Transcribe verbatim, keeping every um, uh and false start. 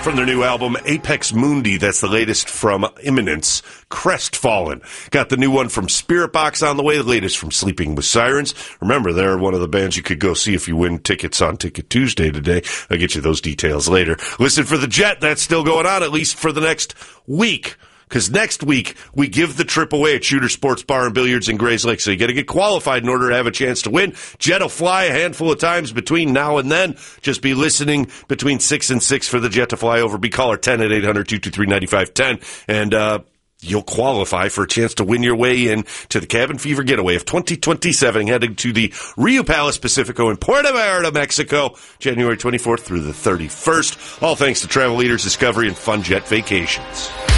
From their new album, Apex Mundi, that's the latest from Imminence, Crestfallen. Got the new one from Spirit Box on the way, the latest from Sleeping with Sirens. Remember, they're one of the bands you could go see if you win tickets on Ticket Tuesday today. I'll get you those details later. Listen for The Jet, that's still going on, at least for the next week. Because next week, we give the trip away at Shooter Sports Bar and Billiards in Grays Lake. So you got to get qualified in order to have a chance to win. Jet will fly a handful of times between now and then. Just be listening between six and six for the Jet to fly over. Be caller ten at eight hundred, two two three, nine five one zero. And, uh, you'll qualify for a chance to win your way in to the Cabin Fever Getaway of twenty twenty-seven, heading to the Rio Palace Pacifico in Puerto Vallarta, Mexico, January twenty-fourth through the thirty-first. All thanks to Travel Leaders, Discovery, and Fun Jet Vacations.